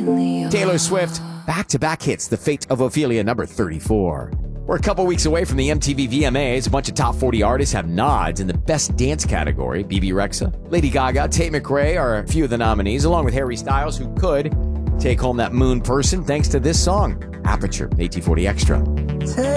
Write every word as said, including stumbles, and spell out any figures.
Taylor Swift, back-to-back hits, The Fate of Ophelia, number thirty-four. We're a couple weeks away from the M T V V M As. A bunch of top forty artists have nods in the Best Dance category. B B Rexha, Lady Gaga, Tate McRae are a few of the nominees, along with Harry Styles, who could take home that moon person thanks to this song, Aperture, A T forty Extra.